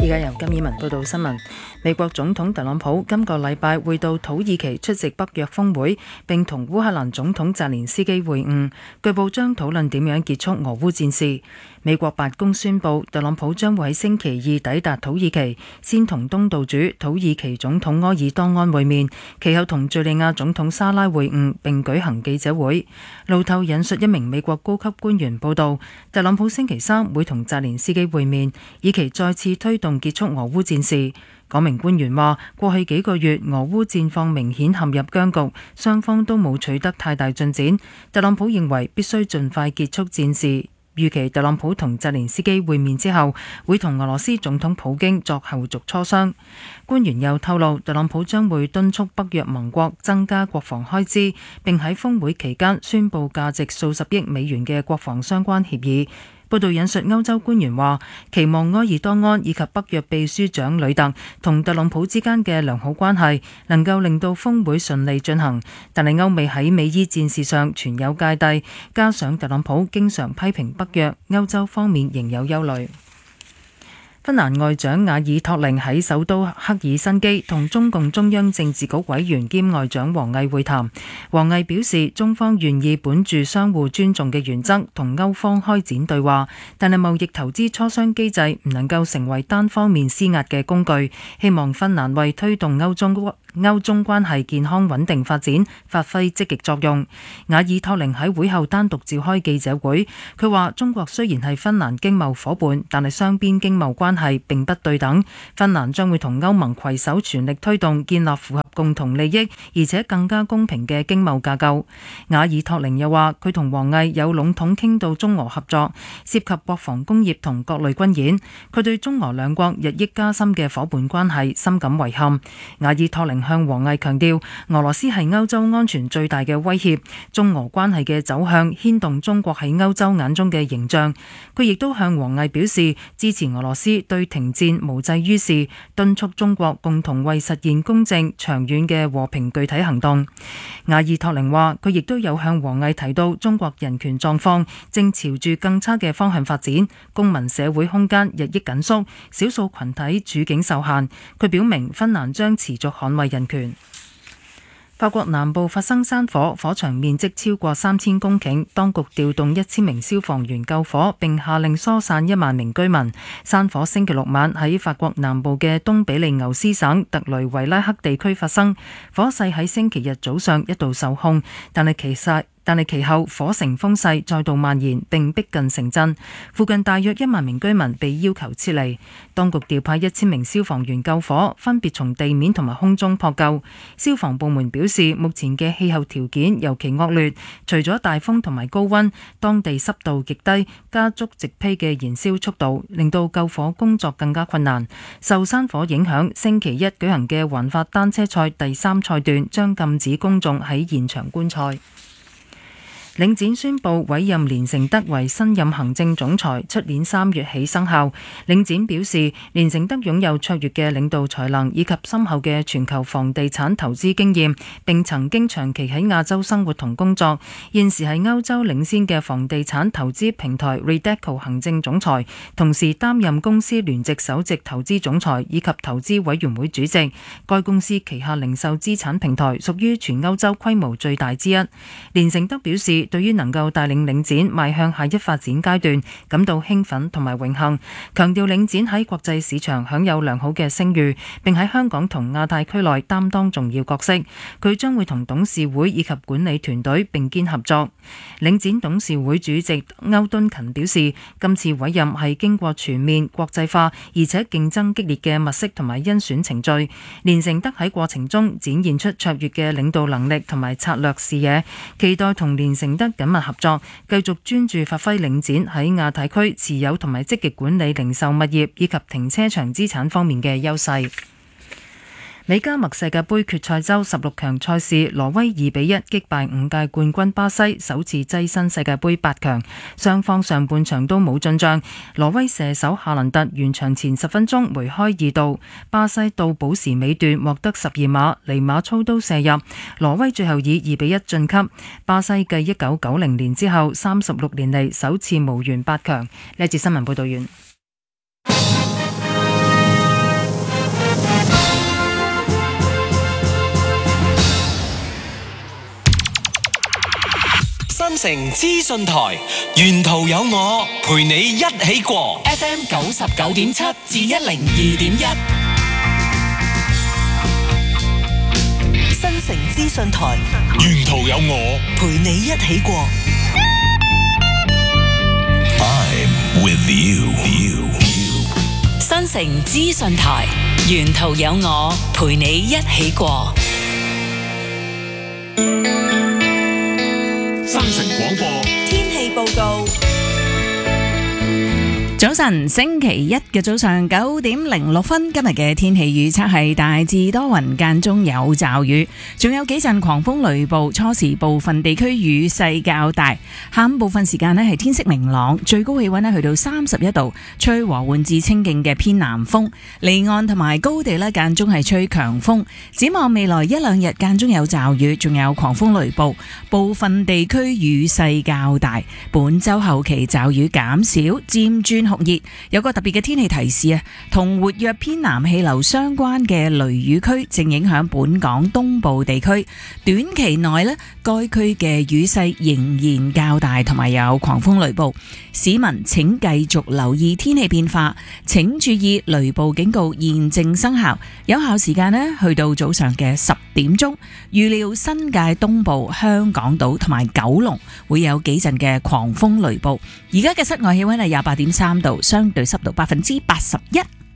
而家由金爾文報道新聞。美國總統特朗普今個禮拜會到土耳其出席北約峰會，並同烏克蘭總統澤連斯基會晤，據報將討論點樣結束俄烏戰事。美國白宮宣布，特朗普將會喺星期二抵達土耳其，先同東道主土耳其總統埃爾多安會面，其後同敘利亞總統沙拉會晤，並舉行記者會。路透引述一名美國高級官員報道，特朗普星期三會同澤連斯基會面，以期再次推動結束俄烏戰事。嗰名官員話，過去幾個月俄烏戰況明顯陷入僵局，雙方都冇取得太大進展。特朗普認為必須盡快結束戰事。預期特朗普同澤連斯基會面之後，會同俄羅斯總統普京作後續磋商。官員又透露，特朗普將會敦促北約盟國增加國防開支，並喺峰會期間宣布價值數十億美元嘅國防相關協議。報道引述歐洲官員話，期望埃爾多安以及北約秘書長呂特同特朗普之間嘅良好關係能夠令到峰會順利進行，但係歐美喺美伊戰事上存有芥蒂，加上特朗普經常批評北約，歐洲方面仍有憂慮。芬蘭外長瓦爾托寧喺首都赫爾辛基同中共中央政治局委員兼外長王毅會談。王毅表示，中方願意本住相互尊重嘅原則同歐方開展對話，但係貿易投資磋商機制唔能夠成為單方面施壓嘅工具。希望芬蘭為推動歐中關係健康穩定發展發揮積極作用。瓦爾托寧喺會後單獨召開記者會，佢話中國雖然係芬蘭經貿夥伴，但係雙邊經貿關係並不對等。芬蘭將會同歐盟攜手全力推動建立符合共同利益而且更加公平嘅經貿架構。瓦爾托寧又話，佢同王毅有籠統傾到中俄合作，涉及國防工業同各類軍演。佢對中俄兩國日益加深嘅夥伴關係深感遺憾。瓦爾托寧向王毅強調，俄羅斯係歐洲安全最大嘅威脅，中俄關係嘅走向牽動中國喺歐洲眼中嘅形象。佢亦都向王毅表示支持俄羅斯對停戰無濟於事，敦促中國共同為實現公正長遠嘅和平具體行動。瓦爾托寧話，佢亦都有向王毅提到中國人權狀況正朝住更差嘅方向發展，公民社會空間日益緊縮，少數群體處境受限。佢表明芬蘭將持續捍衛人權。法國南部發生山火，火場面積超過3000公頃，當局調動1000名消防員救火，並下令疏散1萬名居民。山火星期六晚喺法國南部嘅東比利牛斯省特雷維拉克地區發生，火勢喺星期日早上一度受控，但係其後火成風勢再度蔓延並逼近城鎮，附近大約1萬名居民被要求撤離。當局調派1000名消防員救火，分別從地面同埋空中撲救。消防部門表示，目前嘅氣候條件尤其惡劣，除咗大風同埋高溫，當地濕度極低，加速植被嘅燃燒速度，令到救火工作更加困難。受山火影響，星期一舉行嘅環法單車賽第3賽段將禁止公眾喺現場觀賽。領展宣布委任連承德為新任行政總裁，出年3月起生效。領展表示，連承德擁有卓越嘅領導才能以及深厚嘅全球房地產投資經驗，並曾經長期喺亞洲生活同工作。現時係歐洲領先嘅房地產投資平台 Redecco 行政總裁，同時擔任公司聯席首席投資總裁以及投資委員會主席。該公司旗下零售資產平台屬於全歐洲規模最大之一。連承德表示，對於能夠帶領領展邁向下一發展階段感到興奮同埋榮幸，強調領展喺國際市場享有良好嘅聲譽，並喺香港同亞太區內擔當重要角色。佢將會同董事會以及管理團隊並肩合作。領展董事會主席歐敦勤表示，今次委任係經過全面國際化而且競爭激烈嘅物色同埋甄選程序。連承德喺過程中展現出卓越嘅領導能力同埋策略視野，期待同連承德緊密合作，繼續專注發揮領展喺亞太區持有同埋積極管理零售物業以及停車場資產方面嘅優勢。美加墨世界盃決賽周16強賽事，挪威2-1擊敗5屆冠軍巴西，首次躋身世界盃8強。雙方上半場都冇進賬，挪威射手夏蘭特完場前10分鐘梅開2度，巴西到補時尾段獲得12碼，尼馬操刀射入，挪威最後以2-1晉級。巴西繼1990年之後36年嚟首次無緣8強。呢一節新聞報道完。 城資訊台，沿途有我陪你一起過 FM 99.7至102.1， 新城資訊台， 沿途有我陪你一起過。 I'm with you。 新城資訊台，沿途有我陪你一起過。 新城廣播天氣報告。 早晨，星期一嘅早上9:06，今日嘅天氣預測係大致多雲，間中有驟雨，仲有幾陣狂風雷暴，初時部分地區雨勢較大，下午部分時間係天色明朗，最高氣溫去到31度，吹和緩至清勁嘅偏南風，離岸同埋高地間中係吹強風。展望未來一兩日間中有驟雨，仲有狂風雷暴，部分地區雨勢較大。本週後期驟雨減少，漸轉酷熱，有個特別嘅天氣提示啊，同活躍偏南氣流相關嘅雷雨區正影響本港東部地區，短期內呢，該區嘅雨勢仍然較大，同埋有狂風雷暴。市民請繼續留意天氣變化，請注意雷暴警告現正生效，有效時間呢去到早上嘅10點鐘。預料新界東部、香港島同埋九龍會有幾陣嘅狂風雷暴。而家嘅室外氣溫係28.3度，相對濕度81%。